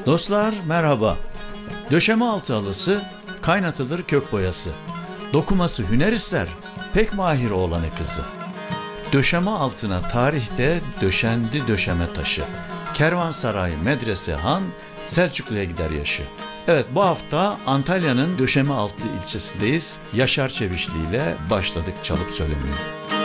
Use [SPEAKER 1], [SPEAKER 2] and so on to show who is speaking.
[SPEAKER 1] Dostlar merhaba. Döşeme altı halısı, kaynatılır kök boyası. Dokuması hüner ister, pek mahir oğlanı kızı. Döşeme altına tarihte döşendi döşeme taşı. Kervansaray, medrese, han, Selçuklu'ya gider yaşı. Evet, bu hafta Antalya'nın Döşemealtı ilçesindeyiz. Yaşar Çevişli ile başladık çalıp söylemeye.